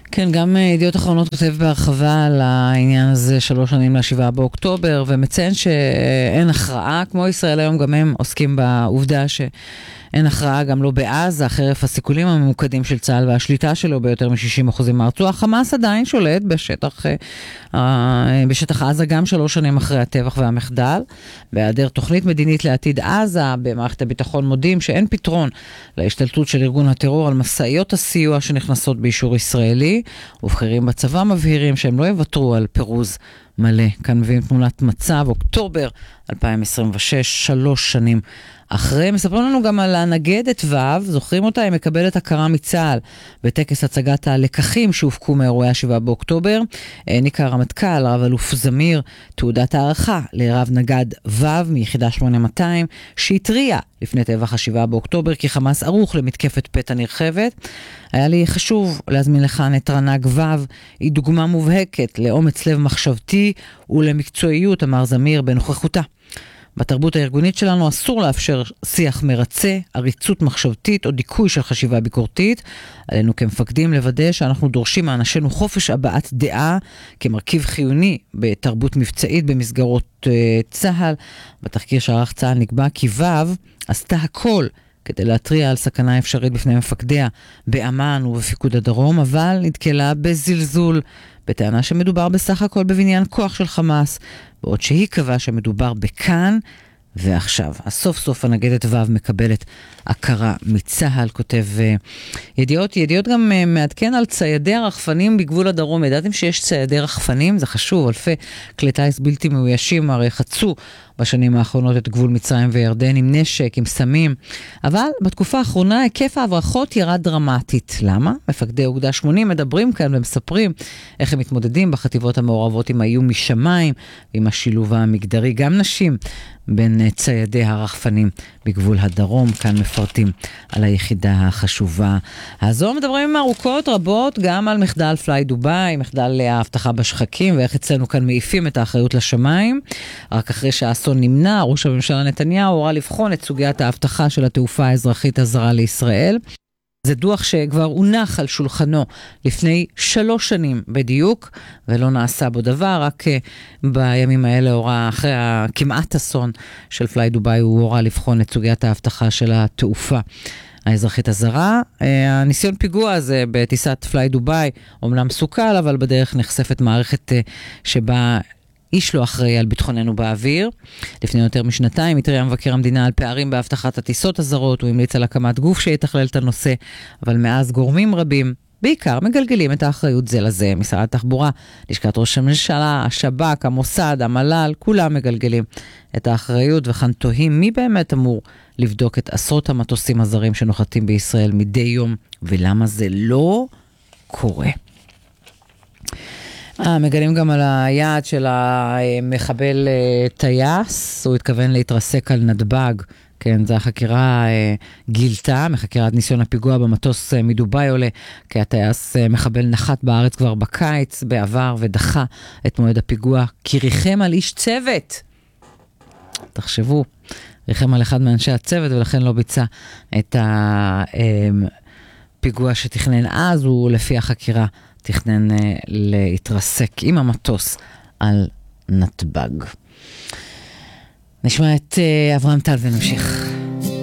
כן, גם ידיעות אחרונות כותב בהרחבה על העניין הזה 3 שנים ל7 באוקטובר, ומציין שאין הכרעה, כמו ישראל היום גם הם עוסקים בעובדה שאין הכרעה גם לא בעזה, חרף הסיכולים הממוקדים של צה"ל והשליטה שלו ביותר מ-60% מהרצועה. חמאס עדיין שולט בשטח עזה גם 3 שנים אחרי הטבח והמחדל. בהיעדר תוכנית מדינית לעתיד עזה, במערכת הביטחון מודים שאין פתרון להשתלטות של ארגון הטרור על מסעיות הסיוע שנכנסות באישור ישראלי, ובכירים בצבא מבהירים שהם לא יוותרו על פירוז מלא. כאן מביאים תמונת מצב, אוקטובר 2026, 3 שנים אחרי. מספרים לנו גם על הנגדת ו', זוכרים אותה? היא מקבלת הכרה מצה"ל בטקס הצגת הלקחים שהופקו מאירועי 7 באוקטובר. העניק הרמטכ"ל, רב אלוף זמיר, תעודת הערכה לרב נגד ו' מיחידה 8200, שהתריע לפני טבח 7 באוקטובר כי חמאס ערוך למתקפת פתע נרחבת. היה לי חשוב להזמין לכאן את רנ"ג ו', היא דוגמה מובהקת לאומץ לב מחשבתי ולמקצועיות, אמר זמיר בנוכחותה. בתרבות הארגונית שלנו אסור לאפשר שיח מרצה, עריצות מחשבתית או דיכוי של חשיבה ביקורתית. עלינו כמפקדים לוודא שאנחנו דורשים מאנשינו חופש הבעת דעה כמרכיב חיוני בתרבות מבצעית במסגרות צה"ל. בתחקיר שערך צה"ל נקבע כי ו' עשתה הכל כדי להתריע על סכנה אפשרית בפני מפקדיה באמן ובפיקוד הדרום, אבל נתקלה בזלזול, בטענה שמדובר בסך הכל בבניין כוח של חמאס, בעוד שהיא קבעה שמדובר בכאן ועכשיו. הסוף סוף הנגדת ו' מקבלת הכרה מצה"ל, כותב ידיעות גם מעדכן על ציידי הרחפנים בגבול הדרום. ידעתם שיש ציידי רחפנים? זה חשוב, אלפי כלי טיס בלתי מאוישים הרי חצו בשנים האחרונות את גבול מצרים וירדן עם נשק, עם סמים, אבל בתקופה האחרונה היקף ההברחות ירד דרמטית. למה? מפקדי אוגדה 80 מדברים כאן ומספרים איך הם מתמודדים בחטיבות המעורבות עם האיום משמיים ועם השילוב המגדרי, גם נשים בין ציידי הרחפנים בגבול הדרום. כאן מפרטים על היחידה החשובה הזו. מדברים ארוכות רבות גם על מחדל פליי דובאי, מחדל ההבטחה בשחקים, ואיך אצלנו כאן מעיפים את האחריות לשמיים. רק אחרי שהאסון נמנע, ראש הממשלה נתניהו הורה לבחון את סוגיית ההבטחה של התעופה האזרחית הזרה לישראל. זה דוח שכבר הונח על שולחנו לפני 3 שנים בדיוק, ולא נעשה בו דבר. רק בימים האלה הורה, אחרי כמעט אסון של פליי דובאי, הוא הורה לבחון את סוגיית ההבטחה של התעופה האזרחית הזרה. הניסיון פיגוע הזה בטיסת פליי דובאי אומנם סוכל, אבל בדרך נחשפת מערכת שבה איש לא אחראי על ביטחוננו באוויר. לפני יותר משנתיים התריע מבקר המדינה על פערים בהבטחת הטיסות הזרות, הוא המליץ על הקמת גוף שיתכלל את הנושא, אבל מאז גורמים רבים בעיקר מגלגלים את האחריות זה לזה. משרד התחבורה, לשכת ראש הממשלה, השב"כ, המוסד, המל"ל, כולם מגלגלים את האחריות, וכאן תוהים מי באמת אמור לבדוק את עשרות המטוסים הזרים שנוחתים בישראל מדי יום, ולמה זה לא קורה. מגלים גם על היעד של המחבל טייס, הוא התכוון להתרסק על נתב"ג. כן, זו החקירה גילתה, מחקירת ניסיון הפיגוע במטוס מדובאי עולה, כי הטייס מחבל נחת בארץ כבר בקיץ בעבר ודחה את מועד הפיגוע, כי ריחם על איש צוות. תחשבו, ריחם על אחד מאנשי הצוות ולכן לא ביצע את הפיגוע שתכנן אז, הוא לפי החקירה תכנן להתרסק עם המטוס על נתב"ג. נשמע את אברהם טל ונמשיך.